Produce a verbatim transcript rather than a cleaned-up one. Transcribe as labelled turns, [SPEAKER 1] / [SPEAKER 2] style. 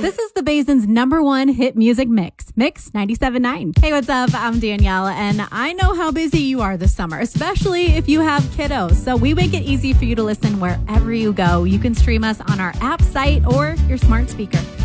[SPEAKER 1] This is the Basin's number one hit music mix, Mix ninety-seven point nine. Hey, what's up? I'm Danielle, and I know how busy you are this summer, especially if you have kiddos. So we make it easy for you to listen wherever you go. You can stream us on our app, site, or your smart speaker.